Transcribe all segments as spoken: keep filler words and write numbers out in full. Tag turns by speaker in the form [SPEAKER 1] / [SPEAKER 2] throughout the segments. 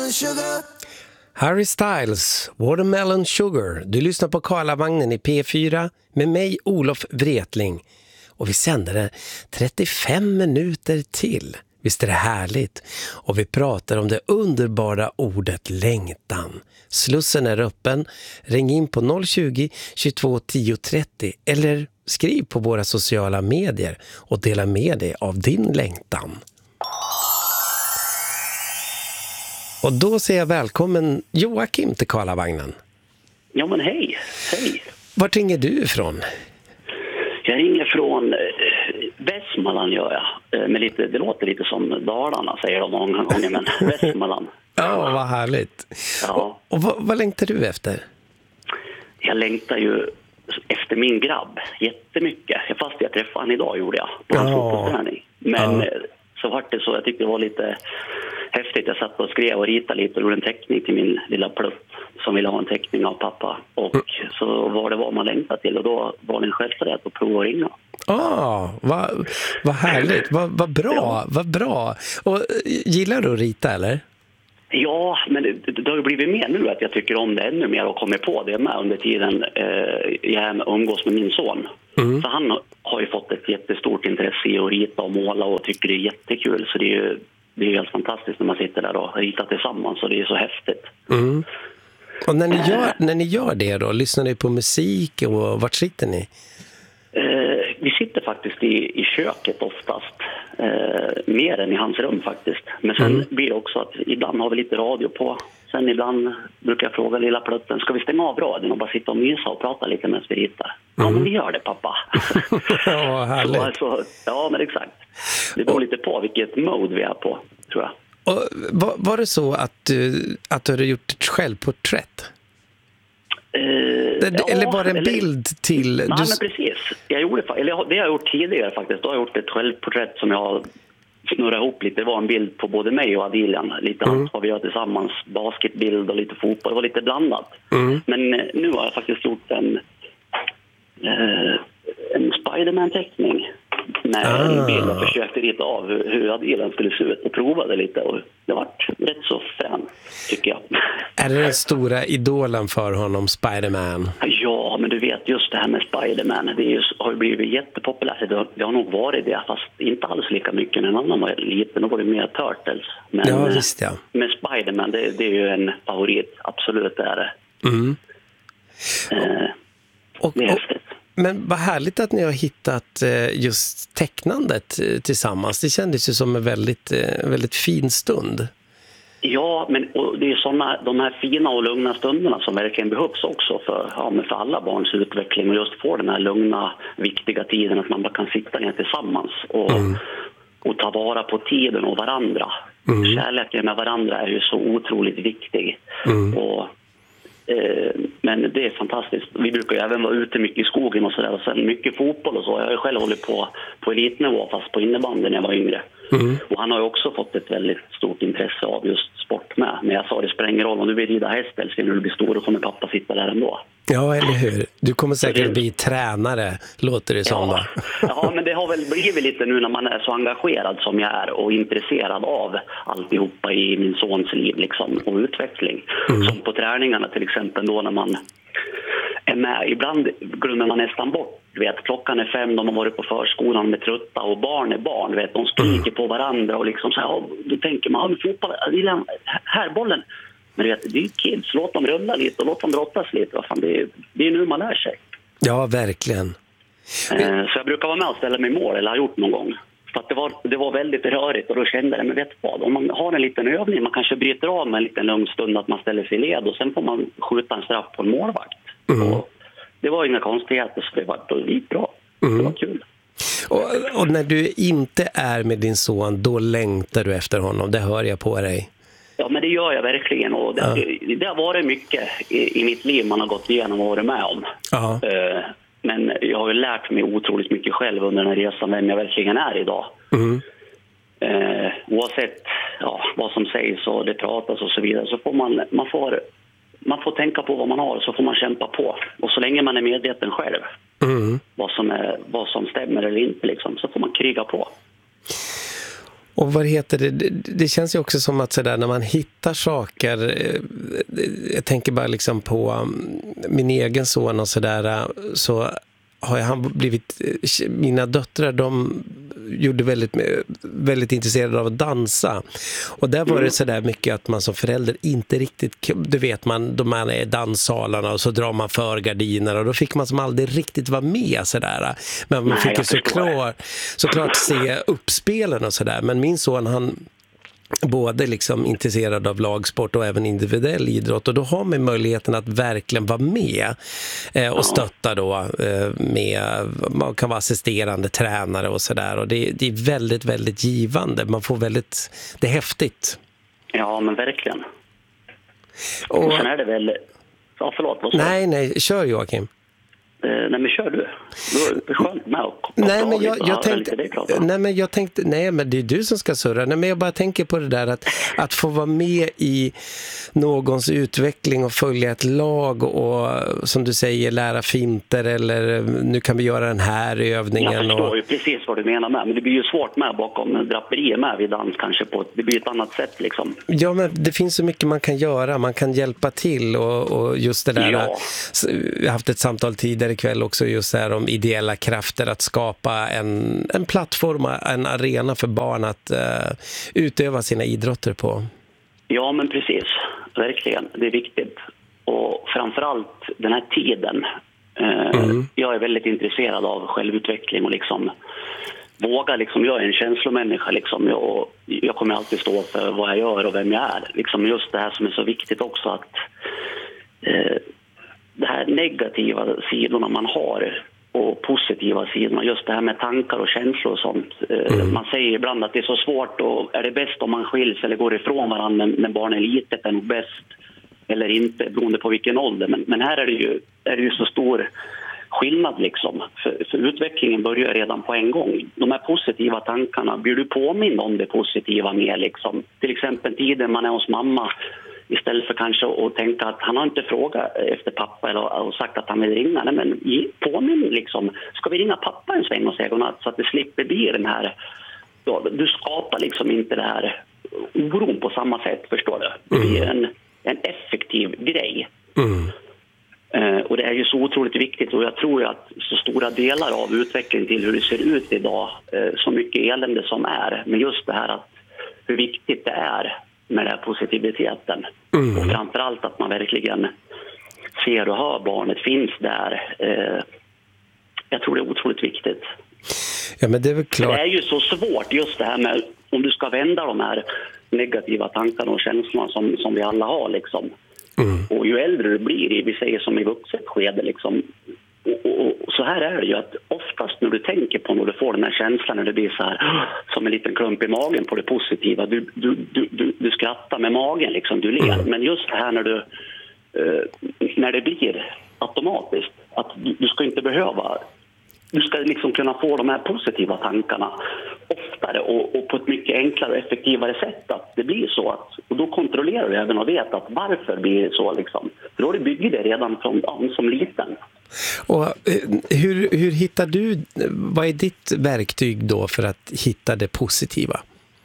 [SPEAKER 1] watermelon sugar.
[SPEAKER 2] Harry Styles, Watermelon Sugar. Du lyssnar på Karlavagnen i P fyra med mig, Olof Wretling. Och vi sänder det trettiofem minuter till. Visst är det härligt? Och vi pratar om det underbara ordet längtan. Slussen är öppen. Ring in på noll tjugo, tjugotvå, tio, trettio eller skriv på våra sociala medier och dela med dig av din längtan. Och då säger jag välkommen Joakim till Karlavagnen.
[SPEAKER 3] Ja men hej, hej.
[SPEAKER 2] Vart ringer du ifrån?
[SPEAKER 3] Jag ringer från eh, Västmanland gör jag. Eh, med lite, det låter lite som Dalarna säger de många gånger, men Västmanland.
[SPEAKER 2] Ja, vad härligt.
[SPEAKER 3] Ja.
[SPEAKER 2] Och, och vad, vad längtar du efter?
[SPEAKER 3] Jag längtar ju efter min grabb jättemycket. Fast jag träffade han idag gjorde jag på hans fotbollsträning. Men
[SPEAKER 2] Ja.
[SPEAKER 3] så var det så, jag tyckte det var lite häftigt. Jag satt och skrev och ritade lite och gjorde en teckning till min lilla plutt som ville ha en teckning av pappa. Och mm. så var det vad man längtade till och då var det en självständighet att prova att ringa.
[SPEAKER 2] Ah, vad, vad härligt, vad, vad bra, ja. vad bra. Och gillar du att rita eller?
[SPEAKER 3] Ja, men det, det har ju blivit mer nu att jag tycker om det ännu mer och kommer på det med under tiden eh, jag umgås med min son. Mm. Så han har ju fått ett jättestort intresse i att rita och måla och tycker det är jättekul. Så det är ju det är helt fantastiskt när man sitter där och ritar tillsammans och det är så häftigt.
[SPEAKER 2] Mm. Och när ni, gör, när ni gör det då, lyssnar ni på musik och vart sitter ni?
[SPEAKER 3] Eh, vi sitter faktiskt i, i köket oftast. Eh, mer än i hans rum faktiskt. Men sen mm. blir det också att ibland har vi lite radio på. Sen ibland brukar jag fråga lilla plutten, ska vi stänga av radion och bara sitta och mysa och prata lite medan vi ritar? Mm. Ja, men vi gör det pappa.
[SPEAKER 2] Ja, härligt.
[SPEAKER 3] Så, alltså, ja, men exakt. Det beror och... lite på vilket mode vi är på, tror jag.
[SPEAKER 2] Och var, var det så att du, att du hade gjort ett självporträtt?
[SPEAKER 3] Eh,
[SPEAKER 2] eller
[SPEAKER 3] ja,
[SPEAKER 2] var det en
[SPEAKER 3] eller,
[SPEAKER 2] bild till...
[SPEAKER 3] Nej,
[SPEAKER 2] du...
[SPEAKER 3] men precis. Jag gjorde, eller det har jag gjort tidigare faktiskt. Då har jag gjort ett självporträtt som jag har snurrat ihop lite. Det var en bild på både mig och Adilian. Lite mm. allt vad vi gör tillsammans. Basketbild och lite fotboll. Det var lite blandat. Mm. Men nu har jag faktiskt gjort en, eh, en Spiderman-teckning. Med ah. en bild jag försökte rita av hur, hur Adilian skulle se ut och provade lite. Och det var rätt så frän, tycker jag.
[SPEAKER 2] Är det den stora idolen för honom, Spiderman?
[SPEAKER 3] Ja, men du vet just det här med Spiderman. Det är ju, har ju blivit jättepopulärt. Det har, det har nog varit det, fast inte alls lika mycket när en annan var liten. Då var det mer Turtles. Men
[SPEAKER 2] ja, visst ja.
[SPEAKER 3] Med Spiderman, det, det är ju en favorit. Absolut, det är det.
[SPEAKER 2] Mm.
[SPEAKER 3] Eh,
[SPEAKER 2] och,
[SPEAKER 3] det är
[SPEAKER 2] och,
[SPEAKER 3] häftigt.
[SPEAKER 2] Men vad härligt att ni har hittat just tecknandet tillsammans. Det kändes ju som en väldigt, väldigt fin stund.
[SPEAKER 3] Ja, men och det är såna, de här fina och lugna stunderna som verkligen behövs också för, ja, men för alla barns utveckling. Och just få den här lugna, viktiga tiden att man bara kan sitta ner tillsammans och, mm. och ta vara på tiden och varandra. Mm. Kärleken med varandra är ju så otroligt viktig. Mm. Och men det är fantastiskt. Vi brukar ju även vara ute mycket i skogen och sådär. Och sen mycket fotboll och så. Jag har ju själv hållit på på elitnivå fast på innebandy när jag var yngre. Mm. Och han har ju också fått ett väldigt stort intresse av just sport med. Men jag sa det spelar ingen roll om du vill rida häst eller när du blir stor och kommer pappa sitta där ändå.
[SPEAKER 2] Ja, eller hur? Du kommer säkert det... bli tränare, låter det som.
[SPEAKER 3] Ja. Ja, men det har väl blivit lite nu när man är så engagerad som jag är och intresserad av alltihopa i min sons liv liksom, och utveckling. Mm. Som på träningarna till exempel då när man är med. Ibland glömmer man nästan bort. Du vet, klockan är fem, de har varit på förskolan med trötta och barn är barn. Vet, de skriker mm. på varandra och liksom så här, ja, då tänker man, ja, fotboll, här bollen. Men du vet, det är ju kids, låt dem rulla lite och låt dem brottas lite. Vad fan, det, är, det är nu man lär sig.
[SPEAKER 2] Ja, verkligen.
[SPEAKER 3] Eh, så jag brukar vara med och ställa mig i mål, eller har gjort någon gång. För att det var, det var väldigt rörigt och då kände jag, men vet vad, om man har en liten övning, man kanske bryter av med en liten lugn stund att man ställer sig i led och sen får man skjuta en straff på en målvakt. Mm. Och det var inga konstigheter så det var det gick bra. Mm. Det var kul.
[SPEAKER 2] Och, och när du inte är med din son, då längtar du efter honom, det hör jag på dig.
[SPEAKER 3] Ja, men det gör jag verkligen. Och det, ja. det har varit mycket i, i mitt liv man har gått igenom och varit med om. Ja. Uh, men jag har ju lärt mig otroligt mycket själv under den här resan vem jag verkligen är idag. Mm. Uh, oavsett ja, vad som sägs och det pratas och så vidare så får man, man, får, man får tänka på vad man har och så får man kämpa på. Och så länge man är medveten själv mm. vad, som är, vad som stämmer eller inte liksom, så får man kriga på.
[SPEAKER 2] Och vad heter det? det? Det känns ju också som att sådär, när man hittar saker, jag tänker bara liksom på min egen son och sådär, så har han blivit, mina döttrar, de gjorde väldigt, väldigt intresserade av att dansa. Och där var det så där mycket att man som förälder inte riktigt, du vet man, de man är i danssalarna och så drar man för gardiner och då fick man som aldrig riktigt vara med sådär. Men man
[SPEAKER 3] Nej,
[SPEAKER 2] fick ju såklart, såklart se uppspelen och sådär. Men min son, han både liksom intresserad av lagsport och även individuell idrott, och då har man möjligheten att verkligen vara med eh, och stötta då eh, med, man kan vara assisterande tränare och sådär, och det, det är väldigt, väldigt givande, man får väldigt, det är häftigt.
[SPEAKER 3] Ja, men verkligen.
[SPEAKER 2] Och,
[SPEAKER 3] och sen är det väl, ja förlåt, vad
[SPEAKER 2] nej, nej, kör Joakim.
[SPEAKER 3] Eh, nej, men kör du. Då är det skönt med att
[SPEAKER 2] nej, men jag, jag tänkte, nej, men jag tänkte, nej, men det är du som ska surra. Nej, men jag bara tänker på det där att, att få vara med i någons utveckling och följa ett lag och, som du säger, lära finter, eller nu kan vi göra den här övningen.
[SPEAKER 3] Jag förstår
[SPEAKER 2] och...
[SPEAKER 3] ju precis vad du menar med, men det blir ju svårt med bakom draperier med vid dans kanske på, det blir ett annat sätt liksom.
[SPEAKER 2] Ja, men det finns så mycket man kan göra, man kan hjälpa till och, och just det där,
[SPEAKER 3] ja.
[SPEAKER 2] Vi har haft ett samtal tidigare ikväll också just här om ideella krafter, att skapa en, en plattform, en arena för barn att uh, utöva sina idrotter på.
[SPEAKER 3] Ja, men precis. Verkligen. Det är viktigt. Och framförallt den här tiden. Uh, mm. Jag är väldigt intresserad av självutveckling och liksom våga, liksom, jag är en känslomänniska liksom, jag, jag kommer alltid stå för vad jag gör och vem jag är. Liksom just det här som är så viktigt också, att uh, det här negativa sidorna man har och positiva sidorna, just det här med tankar och känslor och sånt. Mm. Man säger ibland att det är så svårt, och är det bäst om man skiljs eller går ifrån varandra när barnen är litet, är nog bäst eller inte, beroende på vilken ålder. Men, men här är det, ju, är det ju så stor skillnad liksom. För, för utvecklingen börjar redan på en gång. De här positiva tankarna, blir du påmind om det positiva mer liksom. Till exempel tiden man är hos mamma, istället för kanske att tänka att han har inte frågat efter pappa eller sagt att han vill ringa. Nej, men påminn liksom, ska vi ringa pappa en sväng och säga godnatt, så att det slipper bli den här, då, du skapar liksom inte det här oron på samma sätt, förstår du? Det är en, en effektiv grej. Mm. Uh, och det är ju så otroligt viktigt, och jag tror ju att så stora delar av utvecklingen till hur det ser ut idag, uh, så mycket elände som är, men just det här att hur viktigt det är med den här positiviteten. Mm. Och framförallt att man verkligen ser och hör barnet finns där. Uh, jag tror det är otroligt viktigt.
[SPEAKER 2] Ja, men det är väl klart.
[SPEAKER 3] Det är ju så svårt just det här med om du ska vända de här negativa tankarna och känslorna som, som vi alla har liksom. Mm. Och ju äldre du blir, vi säger som i vuxet skede liksom, och, och, och så här är det ju, att oftast när du tänker på, när du får den här känslan, när det blir så här som en liten klump i magen på det positiva, du, du, du, du, du skrattar med magen liksom, du ler. Mm. Men just det här när du uh, när det blir automatiskt, att du, du ska inte behöva, du ska liksom kunna få de här positiva tankarna oftare och, och på ett mycket enklare och effektivare sätt, att det blir så. Att, och då kontrollerar du även och vet att varför blir det så. Liksom. För då bygger det redan från ja, som liten.
[SPEAKER 2] Och hur, hur hittar du, vad är ditt verktyg då för att hitta det positiva?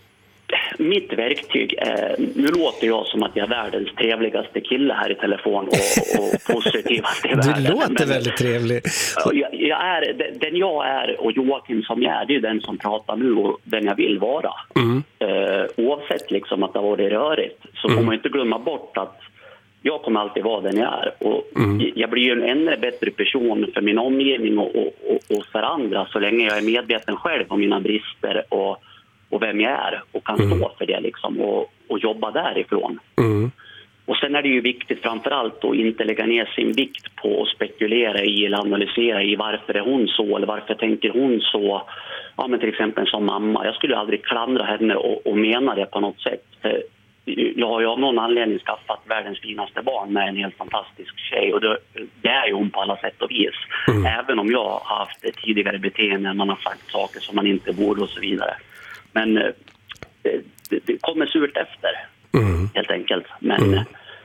[SPEAKER 3] Mitt verktyg är, nu låter jag som att jag är världens trevligaste kille här i telefon och, och positivaste i världen.
[SPEAKER 2] Du låter
[SPEAKER 3] men,
[SPEAKER 2] väldigt trevlig.
[SPEAKER 3] Jag, jag är, den jag är och Joakim som jag är, det är den som pratar nu och den jag vill vara. Mm. Uh, oavsett liksom att det har varit rörigt, så mm. får man inte glömma bort att jag kommer alltid vara den jag är. Och mm. jag blir ju en ännu bättre person för min omgivning och, och, och, och för andra, så länge jag är medveten själv om mina brister och och vem jag är och kan mm. stå för det liksom, och, och jobba därifrån. Mm. Och sen är det ju viktigt framförallt att inte lägga ner sin vikt på att spekulera i eller analysera i varför är hon så eller varför tänker hon så. Ja, men till exempel som mamma, jag skulle aldrig klandra henne och, och mena det på något sätt. För jag har ju av någon anledning skaffat världens finaste barn med en helt fantastisk tjej, och det, det är ju hon på alla sätt och vis. Mm. Även om jag har haft ett tidigare beteende, man har sagt saker som man inte borde och så vidare. Men det, det, det kommer surt efter, mm. helt enkelt. Men mm.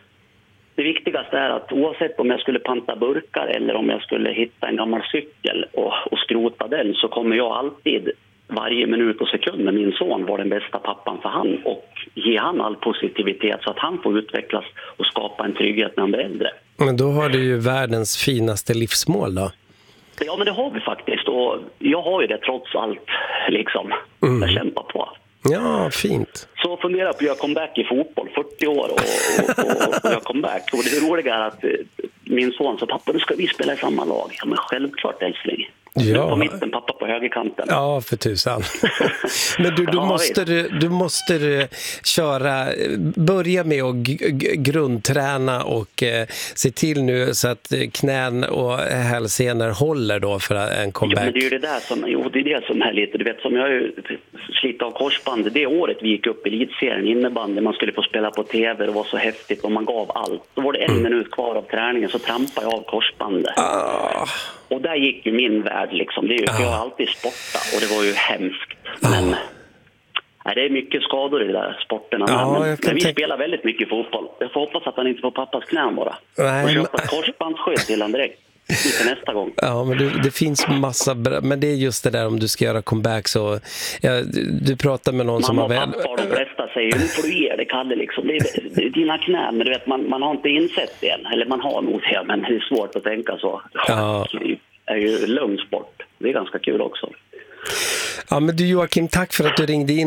[SPEAKER 3] det viktigaste är att oavsett om jag skulle panta burkar eller om jag skulle hitta en gammal cykel och, och skrota den, så kommer jag alltid varje minut och sekund med min son var den bästa pappan för han och ge han all positivitet så att han får utvecklas och skapa en trygghet när han blir äldre.
[SPEAKER 2] Men då har du ju världens finaste livsmål då.
[SPEAKER 3] Ja, men det har vi faktiskt och jag har ju det trots allt liksom. Mm. Jag kämpar på.
[SPEAKER 2] Ja, fint.
[SPEAKER 3] Så funderar på att göra comeback i fotboll, fyrtio år och, och, och, och göra comeback. Och det roliga är att min son sa, pappa, nu ska vi spela i samma lag. Ja, men självklart, älskling.
[SPEAKER 2] Ja.
[SPEAKER 3] På mitten, pappa på högerkanten.
[SPEAKER 2] Ja, för tusan. Men du, du, ja, måste, du, du måste köra, börja med att g- g- grundträna och eh, se till nu så att knän och hälsenor håller då för en comeback.
[SPEAKER 3] Ja, men det är ju det där som, jo, det är det som är lite, du vet, som jag har ju slitit av korsband. Det året vi gick upp i elitserien innebandy, man skulle få spela på tv, det var så häftigt och man gav allt. Då var det en mm. minut kvar av träningen så trampade jag av korsbandet. Ah. Och där gick ju min värld liksom. Det är ju, för jag har alltid sportat och det var ju hemskt. Men nej, det är mycket skador i de där sporterna.
[SPEAKER 2] Ja,
[SPEAKER 3] men, men vi
[SPEAKER 2] tänk...
[SPEAKER 3] spelar väldigt mycket fotboll. Jag får hoppas att han inte får pappas knän bara.
[SPEAKER 2] Nej,
[SPEAKER 3] och köpa men... korsbandsskydd till han direkt. Lite nästa gång.
[SPEAKER 2] Ja, men det, det finns massa bra, men det är just det där om du ska göra comeback så ja, du, du pratar med någon
[SPEAKER 3] man
[SPEAKER 2] som har väl...
[SPEAKER 3] Man de flesta säger, nu får du ge det, Kalle liksom. Det är, det är dina knän, men du vet, man, man har inte insett det än. Eller man har nog det, men det är svårt att tänka så.
[SPEAKER 2] Ja.
[SPEAKER 3] Det är ju lugn sport. Det är ganska kul också.
[SPEAKER 2] Ja, men du Joakim, tack för att du ringde in.